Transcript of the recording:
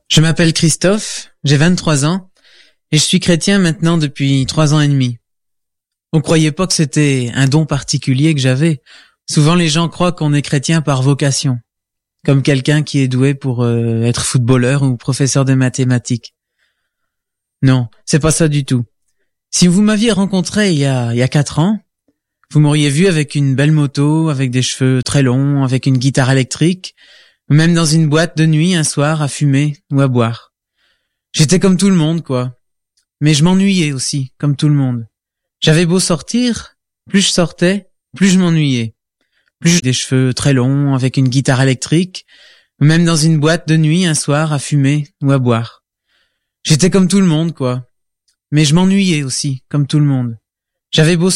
Je m'appelle Christophe, j'ai 23 ans et je suis chrétien maintenant depuis 3 ans et demi. On croyait pas que c'était un don particulier que j'avais. Souvent les gens croient qu'on est chrétien par vocation, comme quelqu'un qui est doué pour être footballeur ou professeur de mathématiques. Non, c'est pas ça du tout. Si vous m'aviez rencontré il y a 4 ans, vous m'auriez vu avec une belle moto, avec des cheveux très longs, avec une guitare électrique, ou même dans une boîte de nuit un soir à fumer ou à boire. J'étais comme tout le monde, quoi. Mais je m'ennuyais aussi, comme tout le monde. J'avais beau sortir, plus je sortais, plus je m'ennuyais. Plus des cheveux très longs, avec une guitare électrique, ou même dans une boîte de nuit un soir à fumer ou à boire. J'étais comme tout le monde, quoi. Mais je m'ennuyais aussi, comme tout le monde. J'avais beau